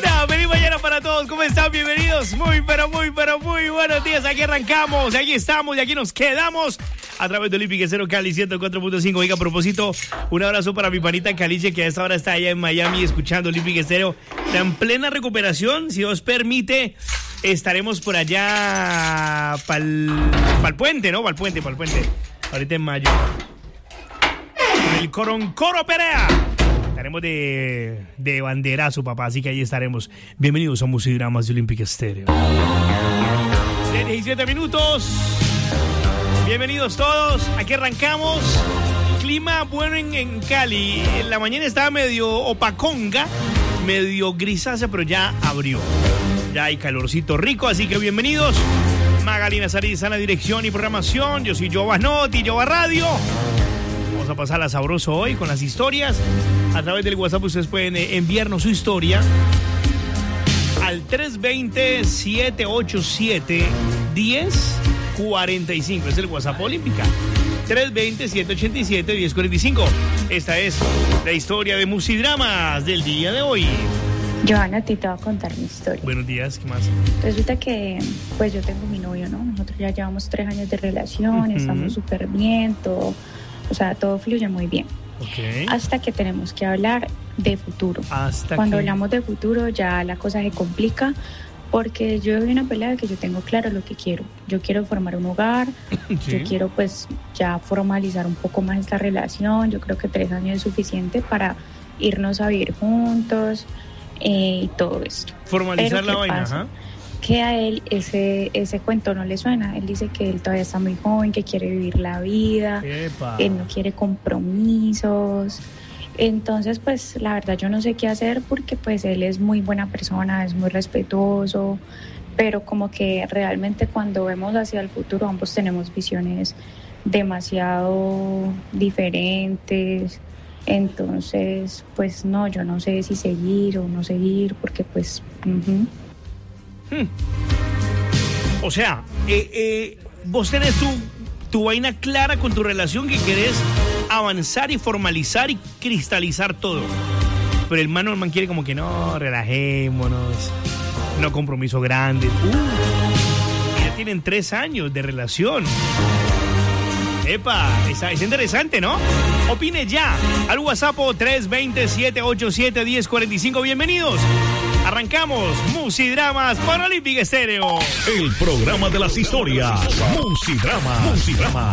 Una feliz mañana para todos. ¿Cómo están? Bienvenidos. Muy buenos días. Aquí arrancamos, aquí estamos y aquí nos quedamos a través de Olímpica Estéreo Cali 104.5. Oiga, a propósito, un abrazo para mi panita Caliche, que a esta hora está allá en Miami escuchando Olímpica Estéreo. Está en plena recuperación. Si Dios permite, estaremos por allá para el puente, ¿no? Para el puente. Ahorita en mayo. El Coroncoro Perea. Estaremos de banderazo, papá, así que ahí estaremos. Bienvenidos a Musidramas de Olímpica Estéreo. 17 minutos. Bienvenidos todos. Aquí arrancamos. Clima bueno en Cali. En la mañana estaba medio opaconga, medio grisácea, pero ya abrió. Ya hay calorcito rico, así que bienvenidos. Magalina Sariza en la dirección y programación. Yo soy Jova Noti, Jova Radio. Vamos a pasarla sabroso hoy con las historias. A través del WhatsApp ustedes pueden enviarnos su historia al 320-787-1045. Es el WhatsApp Olímpica. 320-787-1045. Esta es la historia de Musidramas del día de hoy. Johanna, a ti te voy a contar mi historia. Buenos días, ¿qué más? Resulta que, pues yo tengo mi novio, ¿no? Nosotros ya llevamos 3 años de relación, estamos súper bien, todo, o sea, todo fluye muy bien. Okay. Hasta que tenemos que hablar de futuro. Cuando hablamos de futuro ya la cosa se complica, porque yo doy una pelea de que yo tengo claro lo que quiero. Yo quiero formar un hogar, sí. Yo quiero pues ya formalizar un poco más esta relación. Yo creo que 3 años es suficiente para irnos a vivir juntos. Y todo esto. Formalizar la vaina, ajá. Que a él ese cuento no le suena. Él dice que él todavía está muy joven, que quiere vivir la vida. Epa. Él no quiere compromisos. Entonces, pues, la verdad yo no sé qué hacer, porque pues él es muy buena persona, es muy respetuoso, pero como que realmente cuando vemos hacia el futuro ambos tenemos visiones demasiado diferentes. Entonces, pues no, yo no sé si seguir o no seguir, porque pues... O sea, vos tenés tu vaina clara con tu relación, que querés avanzar y formalizar y cristalizar todo. Pero el man quiere como que no, relajémonos, no compromiso grande. Ya tienen 3 años de relación. Epa, es interesante, ¿no? Opine ya al WhatsApp 320-787-1045. Bienvenidos. Arrancamos Musidramas por Olímpica Estéreo. El programa de las historias. Musidramas.